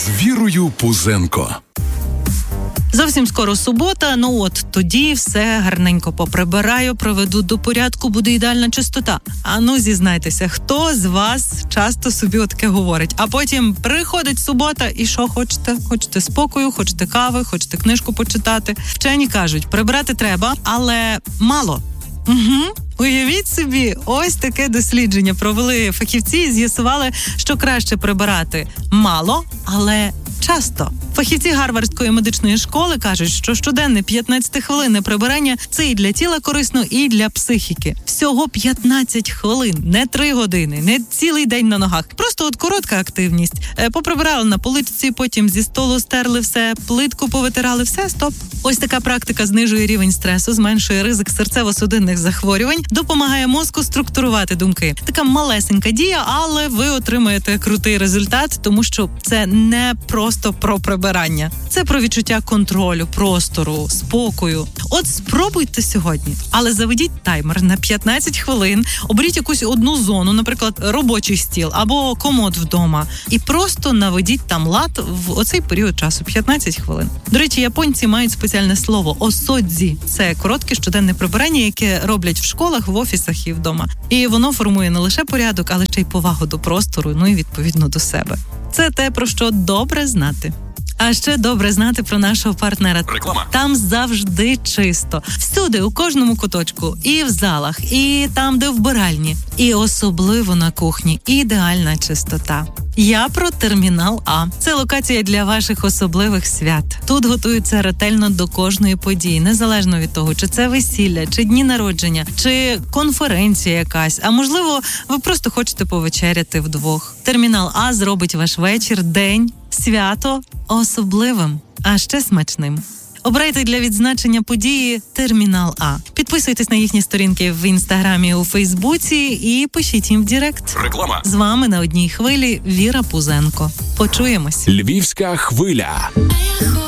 з Вірою Пузенко. Зовсім скоро субота, тоді все гарненько поприбираю, приведу до порядку, буде ідеальна чистота. Зізнайтеся, хто з вас часто собі таке говорить? А потім приходить субота і що хочете? Хочете спокою, хочете кави, хочете книжку почитати. Вчені кажуть, прибирати треба, але мало. Уявіть собі, ось таке дослідження провели фахівці і з'ясували, що краще прибирати мало, але часто. Фахівці Гарвардської медичної школи кажуть, що щоденне 15-хвилинне прибирання – це і для тіла корисно, і для психіки. Всього 15 хвилин, не 3 години, не цілий день на ногах. Просто коротка активність. Поприбирали на поличці, потім зі столу стерли все, плитку повитирали, все, стоп. Ось така практика знижує рівень стресу, зменшує ризик серцево-судинних захворювань, допомагає мозку структурувати думки. Така малесенька дія, але ви отримаєте крутий результат, тому що це не просто про прибирання. Це про відчуття контролю, простору, спокою. От спробуйте сьогодні, але заведіть таймер на 15 хвилин, оберіть якусь одну зону, наприклад, робочий стіл або комод вдома, і просто наведіть там лад в оцей період часу, 15 хвилин. До речі, японці мають спеціальне слово «осодзі». Це коротке щоденне прибирання, яке роблять в школах, в офісах і вдома. І воно формує не лише порядок, але ще й повагу до простору, і відповідно до себе. Це те, про що добре знати. А ще добре знати про нашого партнера. Реклама. Там завжди чисто. Всюди, у кожному куточку. І в залах, і там, де вбиральні. І особливо на кухні. Ідеальна чистота. Я про Термінал А. Це локація для ваших особливих свят. Тут готуються ретельно до кожної події, незалежно від того, чи це весілля, чи дні народження, чи конференція якась. А можливо, ви просто хочете повечеряти вдвох. Термінал А зробить ваш вечір, день, свято особливим, а ще смачним. Обирайте для відзначення події Термінал А. Підписуйтесь на їхні сторінки в Інстаграмі, у Фейсбуці і пишіть їм в Директ. Реклама. З вами на одній хвилі Віра Пузенко. Почуємось. Львівська хвиля.